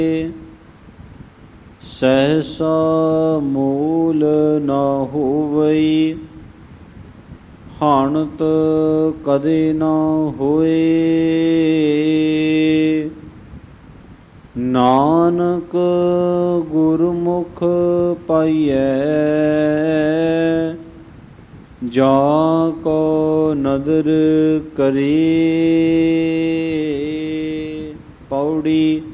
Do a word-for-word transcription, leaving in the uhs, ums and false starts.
ਸਹਿਸਾ ਮੂਲ ਨਾ ਹੋਵਈ, ਹਾਣਤ ਕਦੇ ਨਾ ਹੋਏ। ਨਾਨਕ ਗੁਰਮੁਖ ਪਾਈਐ, ਜਾ ਕੋ ਨਦਰ ਕਰੇ। ਪੌੜੀ